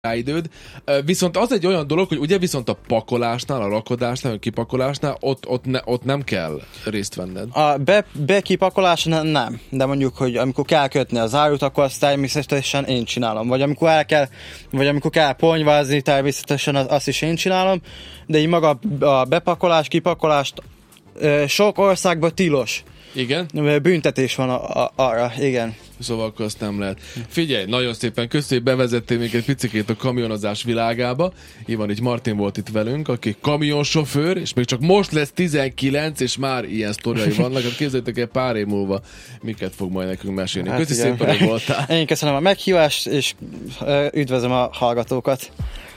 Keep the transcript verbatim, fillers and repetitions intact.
időd. Viszont az egy olyan dolog, hogy ugye viszont a pakolásnál, a rakodásnál, a kipakolásnál ott, ott, ne, ott nem kell részt venned. A be, bekipakolás nem, de mondjuk, hogy amikor kell kötni az árut, akkor azt természetesen én csinálom. Vagy amikor el kell, vagy amikor kell ponyvázni, természetesen azt is én csinálom, de így maga a bepakolás, kipakolást sok országban tilos. Igen? Büntetés van a, a, arra, igen. Szóval akkor azt nem lehet. Figyelj, nagyon szépen köszönjük, bevezettél még egy picikét a kamionozás világába. Ivanics Martin volt itt velünk, aki kamionsofőr, és még csak most lesz tizenkilenc, és már ilyen sztoriai vannak. Hát képzeljétek el pár év múlva, miket fog majd nekünk mesélni. Hát köszi szépen, hogy voltál. Én köszönöm a meghívást, és üdvözlöm a hallgatókat.